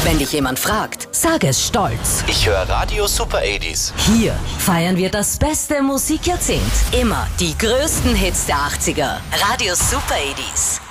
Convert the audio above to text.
Wenn dich jemand fragt, sag es stolz. Ich höre Radio Super 80s. Hier feiern wir das beste Musikjahrzehnt. Immer die größten Hits der 80er. Radio Super 80s.